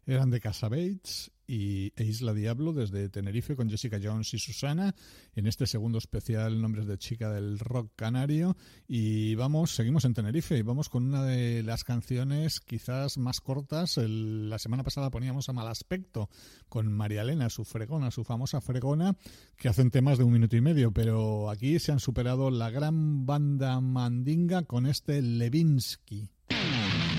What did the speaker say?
eran de Casabates e Isla Diablo desde Tenerife con Jessica Jones y Susana en este segundo especial Nombres de Chica del rock canario. Y seguimos en Tenerife y vamos con una de las canciones quizás más cortas. La semana pasada poníamos a Mal Aspecto con María Elena, su famosa fregona, que hacen temas de 1 minuto y medio, pero aquí se han superado la gran banda mandinga con este Levinsky.